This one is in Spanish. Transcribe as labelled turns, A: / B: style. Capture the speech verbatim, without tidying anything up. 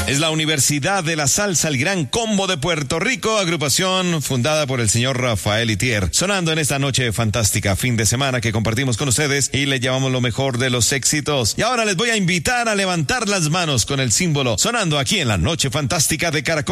A: Es la Universidad de la Salsa, el Gran Combo de Puerto Rico, agrupación fundada por el señor Rafael Itier, sonando en esta noche fantástica, fin de semana que compartimos con ustedes y les llevamos lo mejor de los éxitos. Y ahora les voy a invitar a levantar las manos con el símbolo, sonando aquí en la noche fantástica de Caracol.